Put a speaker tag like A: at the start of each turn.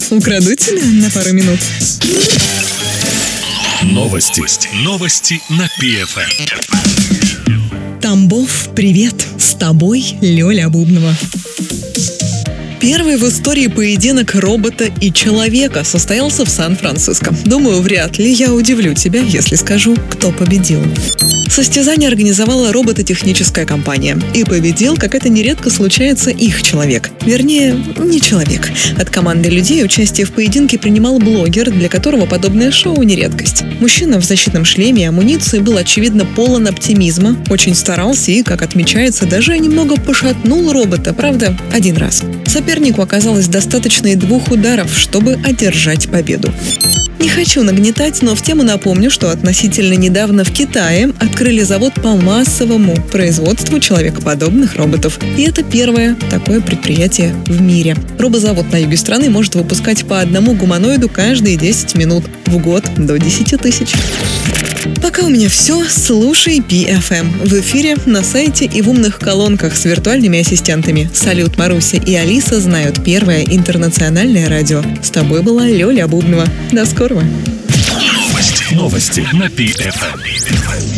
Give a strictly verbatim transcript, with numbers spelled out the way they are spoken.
A: Украду тебя на пару минут.
B: Новости. Новости на пи эф эм.
A: Тамбов, привет! С тобой Лёля Бубнова. Первый в истории поединок робота и человека состоялся в Сан-Франциско. Думаю, вряд ли я удивлю тебя, если скажу, кто победил. Состязание организовала робототехническая компания. И победил, как это нередко случается, их человек. Вернее, не человек. От команды людей участие в поединке принимал блогер, для которого подобное шоу не редкость. Мужчина в защитном шлеме и амуниции был, очевидно, полон оптимизма, очень старался и, как отмечается, даже немного пошатнул робота, правда, один раз. Сопернику оказалось достаточно и двух ударов, чтобы одержать победу. Не хочу нагнетать, но в тему напомню, что относительно недавно в Китае открыли завод по массовому производству человекоподобных роботов. И это первое такое предприятие в мире. Робозавод на юге страны может выпускать по одному гуманоиду каждые десять минут. В год до десяти тысяч. Пока у меня все. Слушай пи эф эм. В эфире, на сайте и в умных колонках с виртуальными ассистентами. Салют, Маруся и Алиса знают первое интернациональное радио. С тобой была Лёля Бубнова. До скорого.
B: Новости. Новости на пи эф эм.